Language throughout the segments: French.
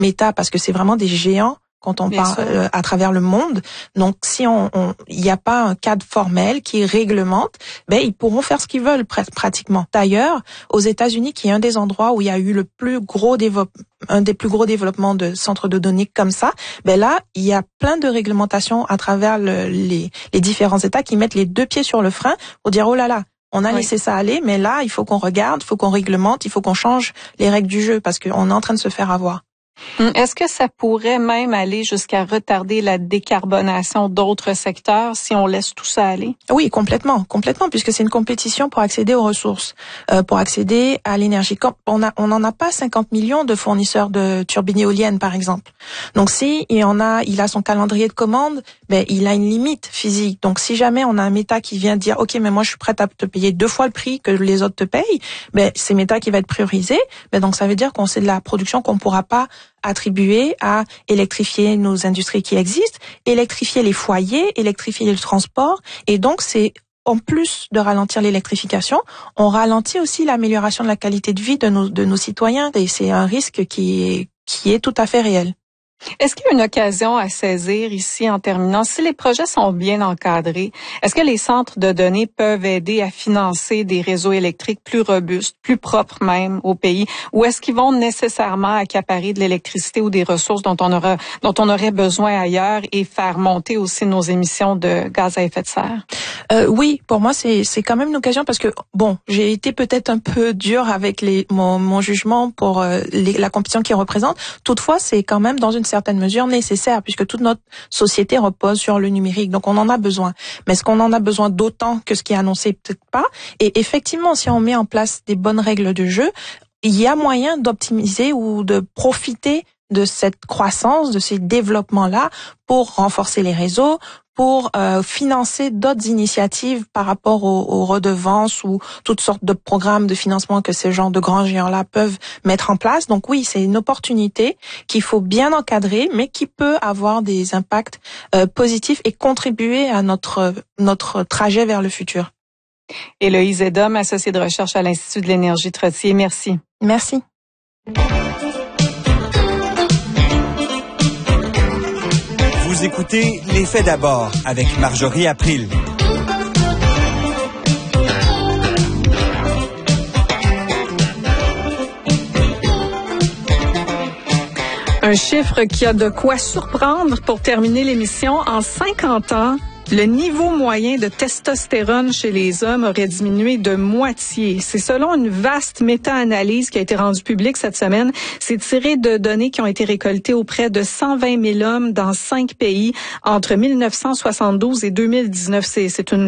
Meta, parce que c'est vraiment des géants quand on parle à travers le monde. Donc, si il n'y a pas un cadre formel qui réglemente, ils pourront faire ce qu'ils veulent pratiquement. D'ailleurs, aux États-Unis, qui est un des endroits où il y a eu un des plus gros développements de centres de données comme ça, là, il y a plein de réglementations à travers les différents États qui mettent les deux pieds sur le frein pour dire, oh là là, on a laissé ça aller, mais là, il faut qu'on regarde, il faut qu'on réglemente, il faut qu'on change les règles du jeu parce qu'on est en train de se faire avoir. Est-ce que ça pourrait même aller jusqu'à retarder la décarbonation d'autres secteurs si on laisse tout ça aller? Oui, complètement, puisque c'est une compétition pour accéder aux ressources, pour accéder à l'énergie. On n'en a pas 50 millions de fournisseurs de turbines éoliennes, par exemple. Donc si il a son calendrier de commande, il a une limite physique. Donc si jamais on a un Meta qui vient dire, OK, mais moi je suis prête à te payer 2 fois le prix que les autres te payent, c'est Meta qui va être priorisé. Donc ça veut dire qu'on c'est de la production qu'on pourra pas attribuer à électrifier nos industries qui existent, électrifier les foyers, électrifier le transport. Et donc, c'est en plus de ralentir l'électrification, on ralentit aussi l'amélioration de la qualité de vie de nos citoyens. Et c'est un risque qui est tout à fait réel. Est-ce qu'il y a une occasion à saisir ici en terminant? Si les projets sont bien encadrés, est-ce que les centres de données peuvent aider à financer des réseaux électriques plus robustes, plus propres même au pays? Ou est-ce qu'ils vont nécessairement accaparer de l'électricité ou des ressources dont on aurait besoin ailleurs et faire monter aussi nos émissions de gaz à effet de serre? Oui, pour moi, c'est quand même une occasion parce que, j'ai été peut-être un peu dure avec mon jugement pour la compétition qu'ils représentent. Toutefois, c'est quand même dans une certaine mesure nécessaire puisque toute notre société repose sur le numérique. Donc, on en a besoin. Mais est-ce qu'on en a besoin d'autant que ce qui est annoncé? Peut-être pas. Et effectivement, si on met en place des bonnes règles de jeu, il y a moyen d'optimiser ou de profiter de cette croissance, de ces développements-là pour renforcer les réseaux, pour financer d'autres initiatives par rapport aux redevances ou toutes sortes de programmes de financement que ces genres de grands géants-là peuvent mettre en place. Donc oui, c'est une opportunité qu'il faut bien encadrer, mais qui peut avoir des impacts positifs et contribuer à notre trajet vers le futur. Héloïse Edom, associée de recherche à l'Institut de l'énergie Trottier. Merci. Merci. Vous écoutez Les Faits d'abord avec Marjorie April. Un chiffre qui a de quoi surprendre pour terminer l'émission. En 50 ans, le niveau moyen de testostérone chez les hommes aurait diminué de moitié. C'est selon une vaste méta-analyse qui a été rendue publique cette semaine. C'est tiré de données qui ont été récoltées auprès de 120 000 hommes dans 5 pays entre 1972 et 2019. C'est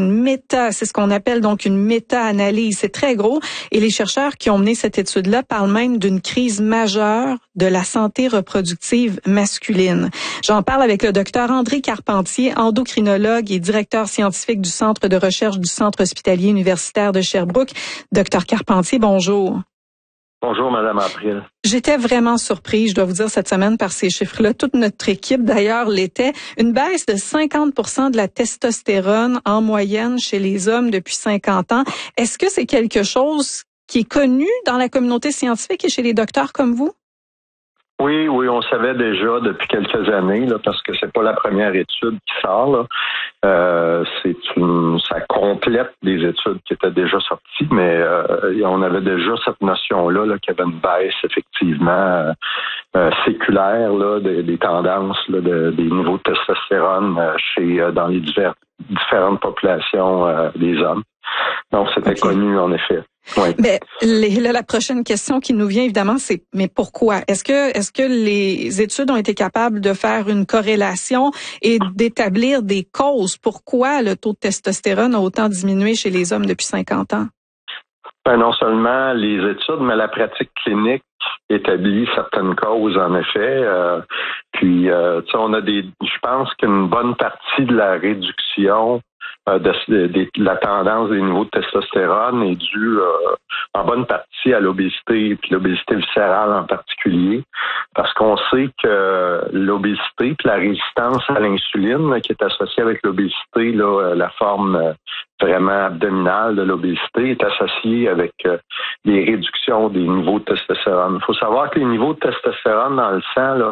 ce qu'on appelle donc une méta-analyse. C'est très gros. Et les chercheurs qui ont mené cette étude-là parlent même d'une crise majeure de la santé reproductive masculine. J'en parle avec le docteur André Carpentier, endocrinologue et directeur scientifique du Centre de recherche du Centre hospitalier universitaire de Sherbrooke. Docteur Carpentier, bonjour. Bonjour, Madame April. J'étais vraiment surprise, je dois vous dire, cette semaine par ces chiffres-là. Toute notre équipe, d'ailleurs, l'était. Une baisse de 50% de la testostérone en moyenne chez les hommes depuis 50 ans. Est-ce que c'est quelque chose qui est connu dans la communauté scientifique et chez les docteurs comme vous? Oui, on savait déjà depuis quelques années, là, parce que c'est pas la première étude qui sort, là. Ça complète des études qui étaient déjà sorties, mais on avait déjà cette notion-là, là, qu'il y avait une baisse effectivement séculaire là, des tendances là, des niveaux de testostérone dans les différentes populations des hommes. Donc, c'était connu, en effet. Oui. La prochaine question qui nous vient, évidemment, c'est mais pourquoi? Est-ce que les études ont été capables de faire une corrélation et d'établir des causes? Pourquoi le taux de testostérone a autant diminué chez les hommes depuis 50 ans? Non seulement les études, mais la pratique clinique établit certaines causes, en effet. Je pense qu'une bonne partie de la réduction la tendance des niveaux de testostérone est due en bonne partie à l'obésité et puis l'obésité viscérale en particulier, parce qu'on sait que l'obésité puis la résistance à l'insuline là, qui est associée avec l'obésité, là, la forme vraiment abdominale de l'obésité est associée avec des réductions des niveaux de testostérone. Il faut savoir que les niveaux de testostérone dans le sang là,